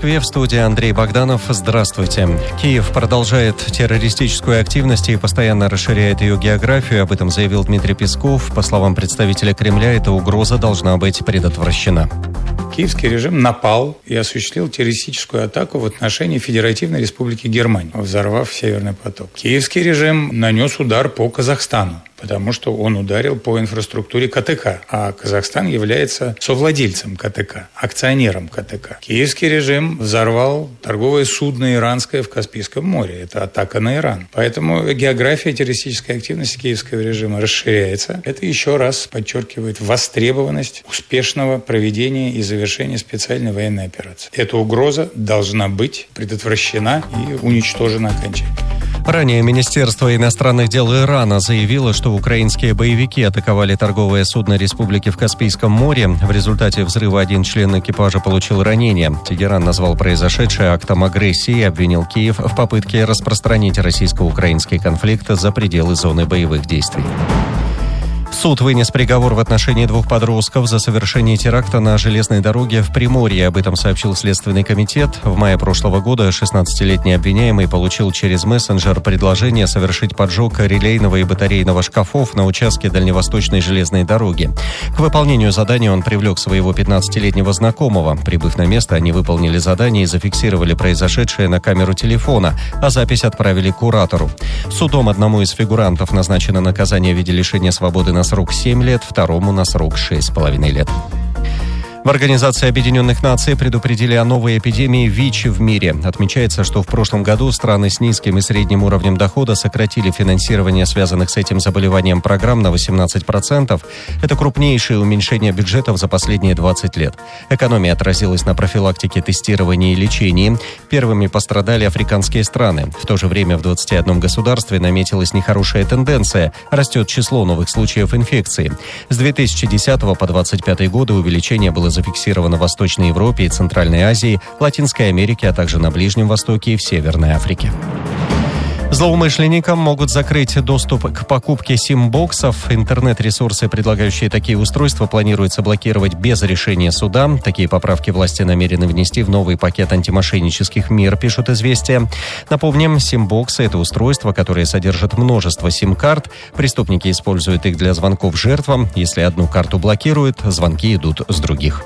Москве, в студии Андрей Богданов. Здравствуйте. Киев продолжает террористическую активность и постоянно расширяет ее географию. Об этом заявил Дмитрий Песков. По словам представителя Кремля, эта угроза должна быть предотвращена. Киевский режим напал и осуществил террористическую атаку в отношении Федеративной Республики Германия, взорвав Северный поток. Киевский режим нанес удар по Казахстану, потому что он ударил по инфраструктуре КТК, а Казахстан является совладельцем КТК, акционером КТК. Киевский режим взорвал торговое судно иранское в Каспийском море. Это атака на Иран. Поэтому география террористической активности киевского режима расширяется. Это еще раз подчеркивает востребованность успешного проведения и завершения специальной военной операции. Эта угроза должна быть предотвращена и уничтожена окончательно. Ранее Министерство иностранных дел Ирана заявило, что украинские боевики атаковали торговое судно республики в Каспийском море. В результате взрыва один член экипажа получил ранение. Тегеран назвал произошедшее актом агрессии и обвинил Киев в попытке распространить российско-украинский конфликт за пределы зоны боевых действий. Суд вынес приговор в отношении двух подростков за совершение теракта на железной дороге в Приморье. Об этом сообщил Следственный комитет. В мае прошлого года 16-летний обвиняемый получил через мессенджер предложение совершить поджог релейного и батарейного шкафов на участке дальневосточной железной дороги. К выполнению задания он привлек своего 15-летнего знакомого. Прибыв на место, они выполнили задание и зафиксировали произошедшее на камеру телефона, а запись отправили куратору. Судом одному из фигурантов назначено наказание в виде лишения свободы на срок 7 лет, второму на срок 6,5 лет. В Организации Объединенных Наций предупредили о новой эпидемии ВИЧ в мире. Отмечается, что в прошлом году страны с низким и средним уровнем дохода сократили финансирование связанных с этим заболеванием программ на 18%. Это крупнейшее уменьшение бюджетов за последние 20 лет. Экономия отразилась на профилактике, тестировании и лечении. Первыми пострадали африканские страны. В то же время в 21 государстве наметилась нехорошая тенденция. Растет число новых случаев инфекции. С 2010 по 2025 годы увеличение было зафиксировано в Восточной Европе и Центральной Азии, Латинской Америке, а также на Ближнем Востоке и в Северной Африке. Злоумышленникам могут закрыть доступ к покупке сим-боксов. Интернет-ресурсы, предлагающие такие устройства, планируется блокировать без решения суда. Такие поправки власти намерены внести в новый пакет антимошеннических мер, пишут «Известия». Напомним, сим-боксы – это устройства, которые содержат множество сим-карт. Преступники используют их для звонков жертвам. Если одну карту блокируют, звонки идут с других.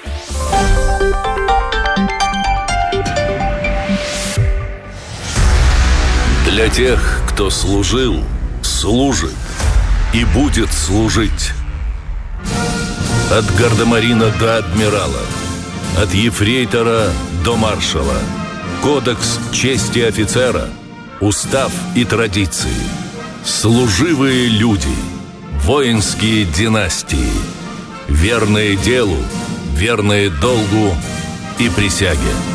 Для тех, кто служил, служит и будет служить. От гардемарина до адмирала, от ефрейтора до маршала. Кодекс чести офицера, устав и традиции. Служивые люди, воинские династии. Верные делу, верные долгу и присяге.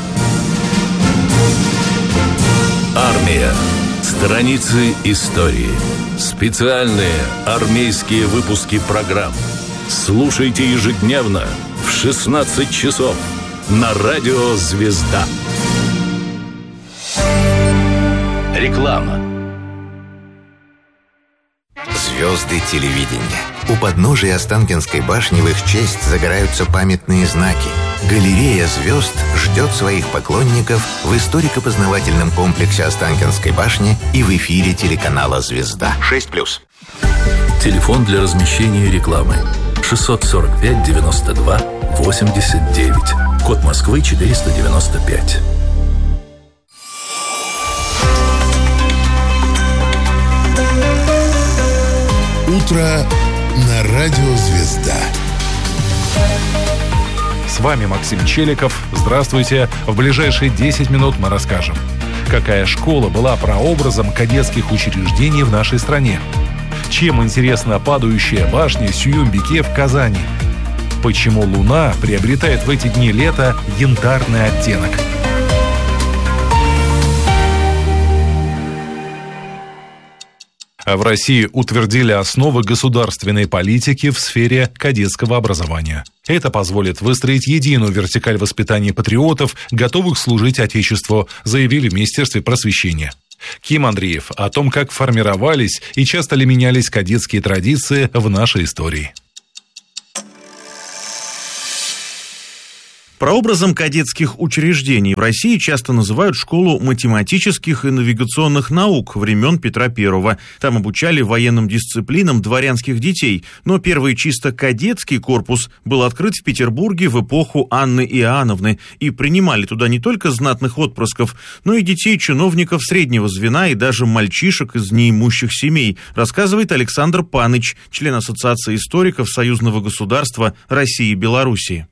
Армия. Страницы истории. Специальные армейские выпуски программ. Слушайте ежедневно в 16 часов на радио «Звезда». Реклама. Звезды телевидения. У подножия Останкинской башни в их честь загораются памятные знаки. Галерея звезд ждет своих поклонников в историко-познавательном комплексе Останкинской башни и в эфире телеканала «Звезда». 6+. Телефон для размещения рекламы 645 92 89. Код Москвы 495. Утро на радио «Звезда». С вами Максим Челиков. Здравствуйте. В ближайшие 10 минут мы расскажем, какая школа была прообразом кадетских учреждений в нашей стране, чем интересна падающая башня Сююмбике в Казани, почему Луна приобретает в эти дни лета янтарный оттенок. В России утвердили основы государственной политики в сфере кадетского образования. Это позволит выстроить единую вертикаль воспитания патриотов, готовых служить Отечеству, заявили в Министерстве просвещения. Ким Андреев о том, как формировались и часто ли менялись кадетские традиции в нашей истории. Прообразом кадетских учреждений в России часто называют школу математических и навигационных наук времен Петра I. Там обучали военным дисциплинам дворянских детей, но первый чисто кадетский корпус был открыт в Петербурге в эпоху Анны Иоанновны, и принимали туда не только знатных отпрысков, но и детей чиновников среднего звена и даже мальчишек из неимущих семей, рассказывает Александр Паныч, член Ассоциации историков союзного государства России и Белоруссии.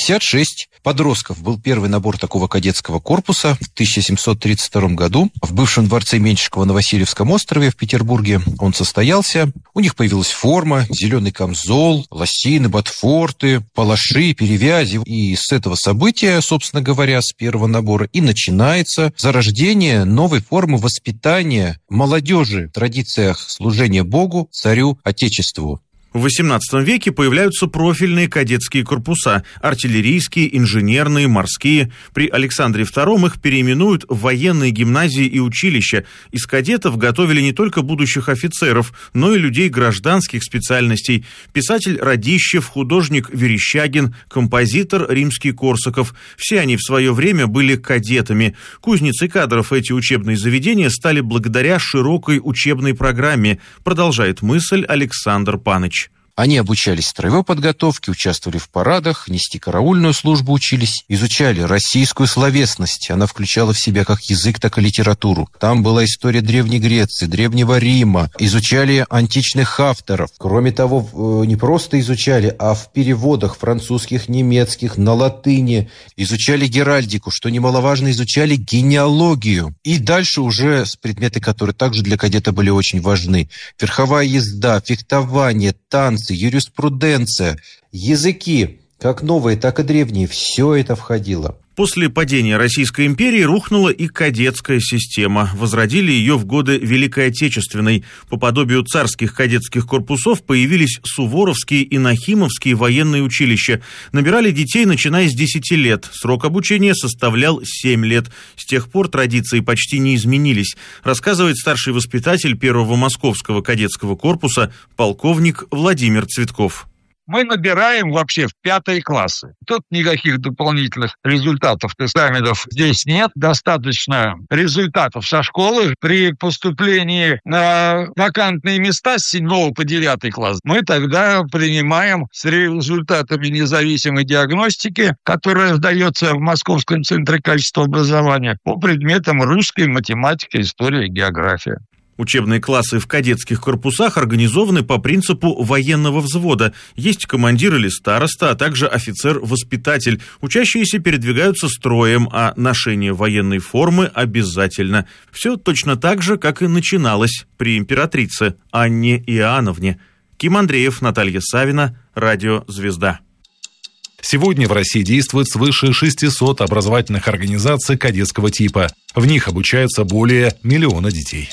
56 подростков был первый набор такого кадетского корпуса в 1732 году в бывшем дворце Меньшикова на Васильевском острове в Петербурге. Он состоялся. У них появилась форма, зеленый камзол, лосины, ботфорты, палаши, перевязи. И с этого события, собственно говоря, с первого набора и начинается зарождение новой формы воспитания молодежи в традициях служения Богу, царю, Отечеству. В XVIII веке появляются профильные кадетские корпуса – артиллерийские, инженерные, морские. При Александре II их переименуют в военные гимназии и училища. Из кадетов готовили не только будущих офицеров, но и людей гражданских специальностей. Писатель Радищев, художник Верещагин, композитор Римский-Корсаков. Все они в свое время были кадетами. Кузницей кадров эти учебные заведения стали благодаря широкой учебной программе, продолжает мысль Александр Паныч. Они обучались строевой подготовке, участвовали в парадах, нести караульную службу учились, изучали российскую словесность. Она включала в себя как язык, так и литературу. Там была история Древней Греции, Древнего Рима. Изучали античных авторов. Кроме того, не просто изучали, а в переводах французских, немецких, на латыни. Изучали геральдику, что немаловажно, изучали генеалогию. И дальше уже предметы, которые также для кадета были очень важны. Верховая езда, фехтование, танцы, юриспруденция, языки, как новые, так и древние, все это входило. После падения Российской империи рухнула и кадетская система. Возродили ее в годы Великой Отечественной. По подобию царских кадетских корпусов появились суворовские и нахимовские военные училища. Набирали детей, начиная с 10 лет. Срок обучения составлял 7 лет. С тех пор традиции почти не изменились, рассказывает старший воспитатель первого московского кадетского корпуса полковник Владимир Цветков. Мы набираем вообще в 5 классы. Тут никаких дополнительных результатов, экзаменов здесь нет. Достаточно результатов со школы. При поступлении на вакантные места с 7 по 9 класс мы тогда принимаем с результатами независимой диагностики, которая сдается в Московском центре качества образования по предметам русской, математика, история, география. Учебные классы в кадетских корпусах организованы по принципу военного взвода. Есть командир или староста, а также офицер-воспитатель. Учащиеся передвигаются строем, а ношение военной формы обязательно. Все точно так же, как и начиналось при императрице Анне Иоанновне. Ким Андреев, Наталья Савина, Радио «Звезда». Сегодня в России действует свыше 600 образовательных организаций кадетского типа. В них обучаются более 1 миллиона детей.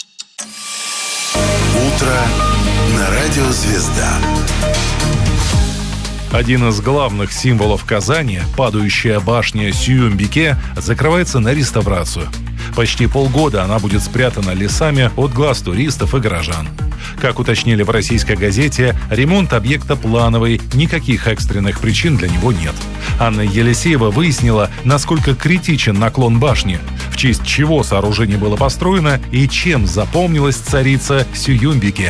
Утро на радио «Звезда». Один из главных символов Казани, падающая башня Сююмбике, закрывается на реставрацию. Почти полгода она будет спрятана лесами от глаз туристов и горожан. Как уточнили в российской газете, ремонт объекта плановый, никаких экстренных причин для него нет. Анна Елисеева выяснила, насколько критичен наклон башни, в честь чего сооружение было построено и чем запомнилась царица Сююмбике.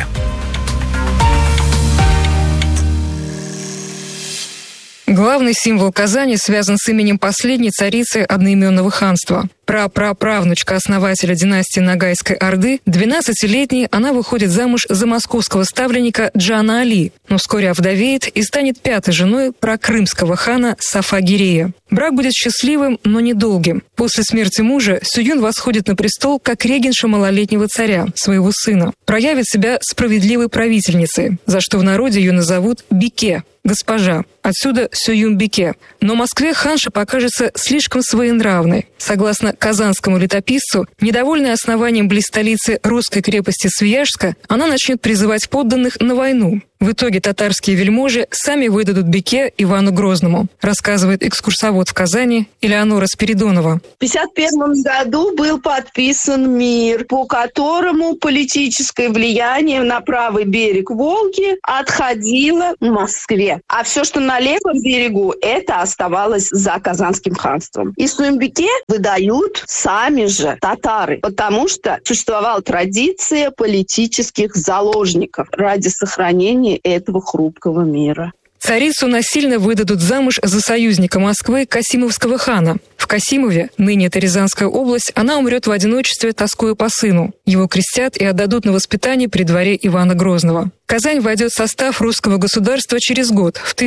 Главный символ Казани связан с именем последней царицы одноименного ханства. Прапраправнучка основателя династии Ногайской Орды, 12-летней она выходит замуж за московского ставленника Джана Али, но вскоре овдовеет и станет 5-й женой прокрымского хана Сафа-Гирея. Брак будет счастливым, но недолгим. После смерти мужа Сююн восходит на престол как регенша малолетнего царя, своего сына. Проявит себя справедливой правительницей, за что в народе ее назовут Бике, госпожа. Отсюда Сююмбике. Но Москве ханша покажется слишком своенравной. Согласно казанскому летописцу, недовольная основанием близ столицы русской крепости Свияжска, она начнет призывать подданных на войну. В итоге татарские вельможи сами выдадут Беке Ивану Грозному, рассказывает экскурсовод в Казани Элеонора Спиридонова. В 1951 году был подписан мир, по которому политическое влияние на правый берег Волги отходило в Москве. А все, что на левом берегу, это оставалось за Казанским ханством. И Суюмбике выдают сами же татары, потому что существовала традиция политических заложников ради сохранения этого хрупкого мира. Царицу насильно выдадут замуж за союзника Москвы Касимовского хана. В Касимове, ныне это Рязанская область, она умрет в одиночестве, тоскуя по сыну. Его крестят и отдадут на воспитание при дворе Ивана Грозного. Казань войдет в состав русского государства через год, в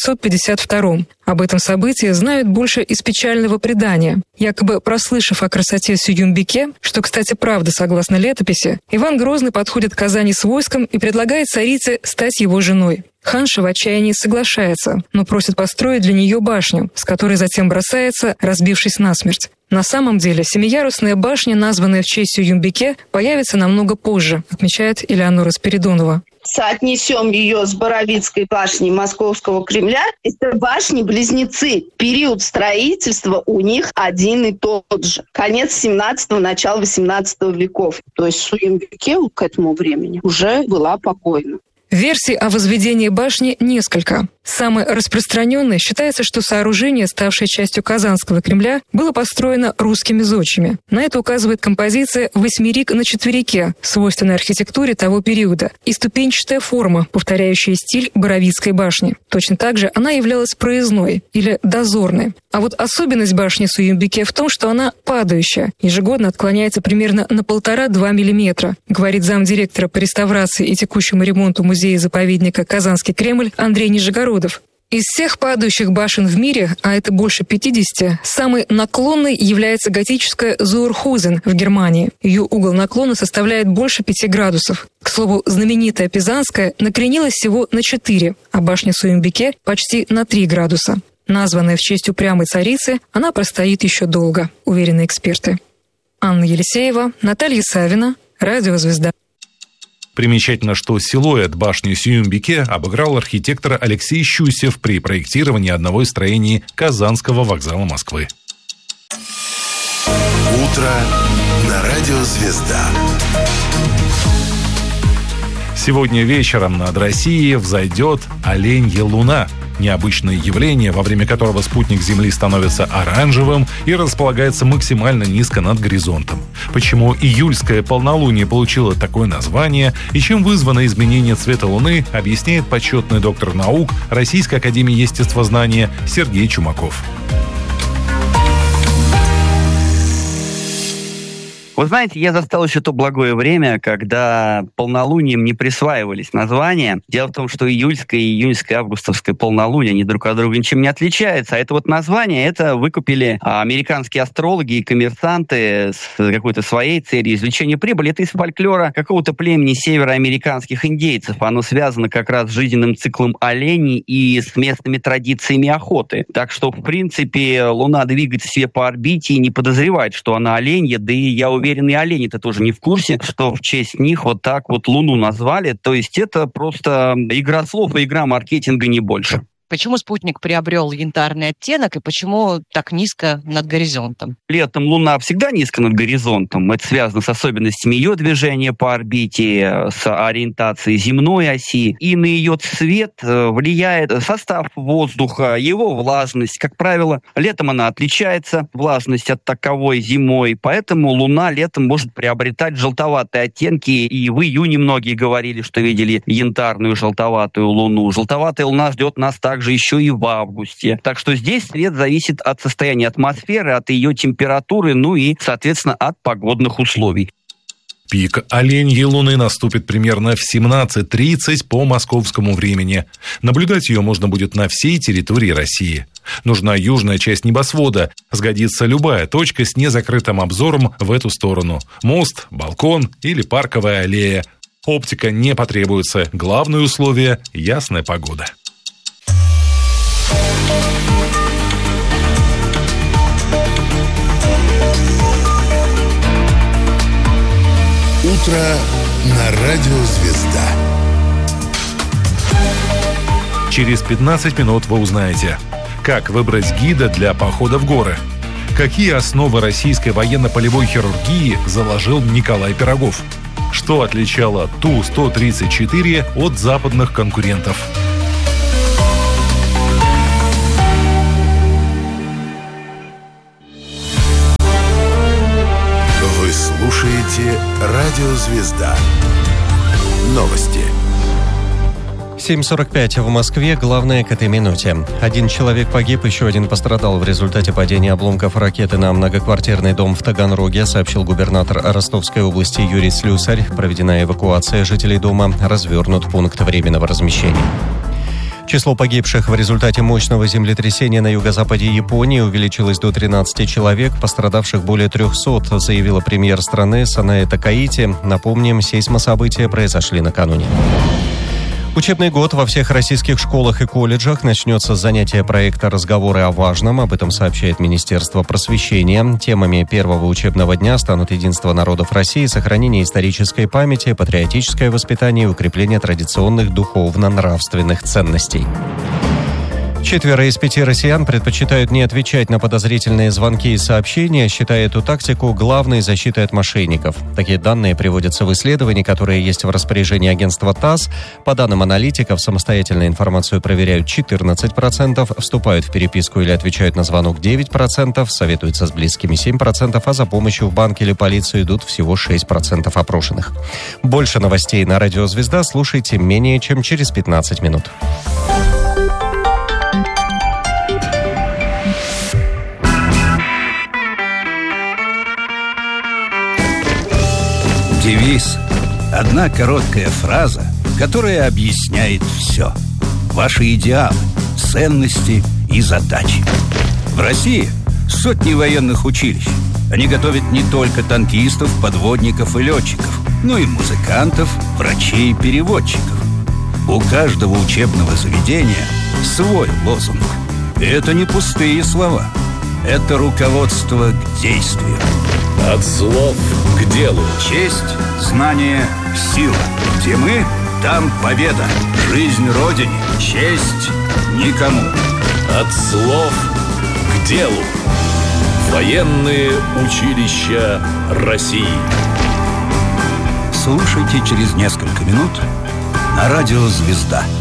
1552. Об этом событии знают больше из печального предания. Якобы прослышав о красоте Суюмбике, что, кстати, правда согласно летописи, Иван Грозный подходит к Казани с войском и предлагает царице стать его женой. Ханша в отчаянии соглашается, но просит построить для нее башню, с которой затем бросается, разбившись насмерть. На самом деле, семиярусная башня, названная в честь Суюмбике, появится намного позже, отмечает Элеонора Спиридонова. Соотнесем ее с Боровицкой башней Московского Кремля. Это башни-близнецы. Период строительства у них один и тот же. Конец 17-го, начало 18 веков. То есть Суюмбике к этому времени уже была покойна. Версий о возведении башни несколько. Самой распространенной считается, что сооружение, ставшее частью Казанского Кремля, было построено русскими зодчими. На это указывает композиция «Восьмерик на четверике», свойственной архитектуре того периода, и ступенчатая форма, повторяющая стиль Боровицкой башни. Точно так же она являлась проездной или дозорной. А вот особенность башни Суюмбике в том, что она падающая, ежегодно отклоняется примерно на 1,5-2 мм, говорит замдиректора по реставрации и текущему ремонту музея-заповедника «Казанский Кремль» Андрей Нижегородов. Из всех падающих башен в мире, а это больше 50, самой наклонной является готическая Зуэрхузен в Германии. Ее угол наклона составляет больше 5 градусов. К слову, знаменитая Пизанская накренилась всего на 4, а башня Суюмбике почти на 3 градуса. Названная в честь упрямой царицы, она простоит еще долго, уверены эксперты. Анна Елисеева, Наталья Савина, Радио «Звезда». Примечательно, что силуэт башни Суюмбике обыграл архитектор Алексей Щусев при проектировании одного из строений Казанского вокзала Москвы. Утро на Радио «Звезда». Сегодня вечером над Россией взойдет оленья луна. Необычное явление, во время которого спутник Земли становится оранжевым и располагается максимально низко над горизонтом. Почему июльское полнолуние получило такое название и чем вызвано изменение цвета Луны, объясняет почетный доктор наук Российской академии естествознания Сергей Чумаков. Вы знаете, я застал еще то благое время, когда полнолунием не присваивались названия. Дело в том, что июльское, июньское, августовское полнолуние, они друг от друга ничем не отличаются. А это вот название, это выкупили американские астрологи и коммерсанты с какой-то своей целью извлечения прибыли. Это из фольклора какого-то племени североамериканских индейцев. Оно связано как раз с жизненным циклом оленей и с местными традициями охоты. Так что, в принципе, Луна двигается себе по орбите и не подозревает, что она оленья, да и я уверен, и олени-то тоже не в курсе, что в честь них вот так вот Луну назвали. То есть это просто игра слов и игра маркетинга, не больше. Почему спутник приобрел янтарный оттенок и почему так низко над горизонтом? Летом Луна всегда низко над горизонтом. Это связано с особенностями ее движения по орбите, с ориентацией земной оси. И на ее цвет влияет состав воздуха, его влажность. Как правило, летом она отличается, влажность от таковой зимой. Поэтому Луна летом может приобретать желтоватые оттенки. И в июне многие говорили, что видели янтарную желтоватую Луну. Желтоватая Луна ждет нас также еще и в августе. Так что здесь цвет зависит от состояния атмосферы, от ее температуры, ну и, соответственно, от погодных условий. Пик оленьей луны наступит примерно в 17:30 по московскому времени. Наблюдать ее можно будет на всей территории России. Нужна южная часть небосвода. Сгодится любая точка с незакрытым обзором в эту сторону. Мост, балкон или парковая аллея. Оптика не потребуется. Главное условие – ясная погода. утро на радио «Звезда». Через 15 минут вы узнаете, как выбрать гида для похода в горы, какие основы российской военно-полевой хирургии заложил Николай Пирогов, что отличало Ту-134 от западных конкурентов. Вы слушаете радио «Звезда». Новости. 7:45 в Москве. Главное к этой минуте. 1 человек погиб, еще 1 пострадал в результате падения обломков ракеты на многоквартирный дом в Таганроге, сообщил губернатор Ростовской области Юрий Слюсарь. Проведена эвакуация жителей дома, развернут пункт временного размещения. Число погибших в результате мощного землетрясения на юго-западе Японии увеличилось до 13 человек, пострадавших более 300, заявила премьер страны Санае Такаити. Напомним, сейсмособытия произошли накануне. Учебный год во всех российских школах и колледжах начнется с занятия проекта «Разговоры о важном». Об этом сообщает Министерство просвещения. Темами первого учебного дня станут единство народов России, сохранение исторической памяти, патриотическое воспитание и укрепление традиционных духовно-нравственных ценностей. 4 из 5 россиян предпочитают не отвечать на подозрительные звонки и сообщения, считая эту тактику главной защитой от мошенников. Такие данные приводятся в исследовании, которое есть в распоряжении агентства ТАСС. По данным аналитиков, самостоятельно информацию проверяют 14%, вступают в переписку или отвечают на звонок 9%, советуются с близкими 7%, а за помощью в банк или полицию идут всего 6% опрошенных. Больше новостей на радио «Звезда» слушайте менее чем через 15 минут. Девиз – одна короткая фраза, которая объясняет все. Ваши идеалы, ценности и задачи. В России сотни военных училищ. Они готовят не только танкистов, подводников и летчиков, но и музыкантов, врачей и переводчиков. У каждого учебного заведения свой лозунг. И это не пустые слова. Это руководство к действию. От слов к делу. Честь, знание, сила. Где мы, там победа. Жизнь Родине, честь никому. От слов к делу. Военные училища России. Слушайте через несколько минут на радио «Звезда».